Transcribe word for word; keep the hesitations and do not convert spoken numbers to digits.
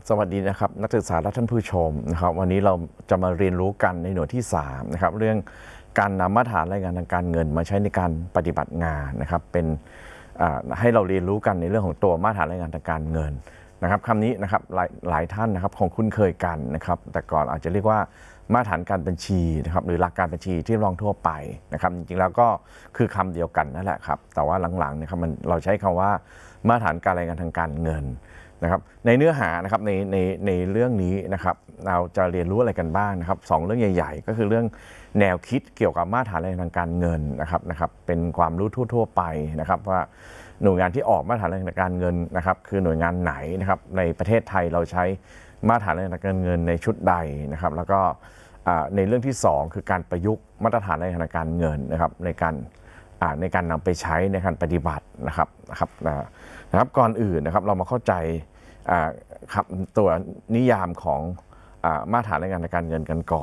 สวัสดีนะครับนักศึกษาและท่านผู้ชมนะครับวันนี้เราจะมาเรียนรู้กันในหน่วยที่สามนะครับเรื่องการนำมาตรฐานรายงานทางการเงินมาใช้ในการปฏิบัติงานนะครับเป็นให้เราเรียนรู้กันในเรื่องของตัวมาตรฐานรายงานทางการเงินนะครับคำนี้นะครับหลายหลายท่านนะครับคงคุ้นเคยกันนะครับแต่ก่อนอาจจะเรียกว่ามาตรฐานการบัญชีนะครับหรือหลักการบัญชีที่รองทั่วไปนะครับจริงๆแล้วก็คือคำเดียวกันนั่นแหละครับแต่ว่าหลังๆนะครับมันเราใช้คำว่ามาตรฐานการรายงานทางการเงินนะครับในเนื้อหานะครับในในในเรื่องนี้นะครับเราจะเรียนรู้อะไรกันบ้างนะครับสองเรื่องใหญ่ๆก็คือเรื่องแนวคิดเกี่ยวกับมาตรฐานรายงานทางการเงินนะครับนะครับเป็นความรู้ทั่วๆไปนะครับว่าหน่วยงานที่ออกมาตรฐานรายงานทางการเงินนะครับคือหน่วยงานไหนนะครับในประเทศไทยเราใช้มาตรฐานรายงานทางการเงินในชุดใดนะครับแล้วก็ในเรื่องที่สองคือการประยุกต์มาตรฐานรายงานทางการเงินนะครับในการในการนำไปใช้ในการปฏิบัตินะครับนะครับนะครับก่อนอื่นนะครับเรามาเข้าใจครับตัวนิยามของมาตรฐานรายงานทางการเงินกันก่อน